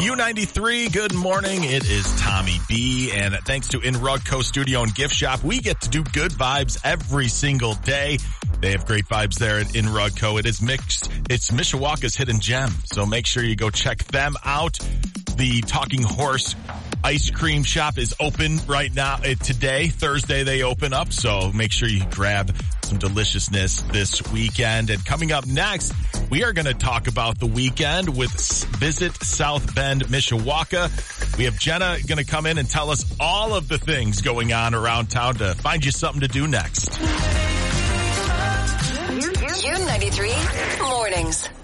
U93, good morning. It is Tommy B. And thanks to In Rugco Studio and Gift Shop, we get to do good vibes every single day. They have great vibes there at In Rugco. It is mixed. It's Mishawaka's hidden gem. So make sure you go check them out. The Talking Horse ice cream shop is open right now. Today, Thursday, they open up. So make sure you grab some deliciousness this weekend. And coming up next, we are going to talk about the weekend with Visit South Bend, Mishawaka. We have Jenna going to come in and tell us all of the things going on around town to find you something to do next. U93 Mornings.